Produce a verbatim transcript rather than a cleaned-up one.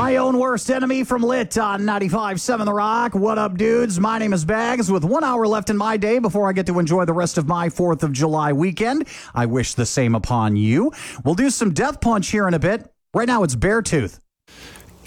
My own worst enemy from Lit on ninety-five point seven The Rock. What up, dudes? My name is Bags. With one hour left in my day before I get to enjoy the rest of my fourth of July weekend, I wish the same upon you. We'll do some Death Punch here in a bit. Right now, it's Beartooth.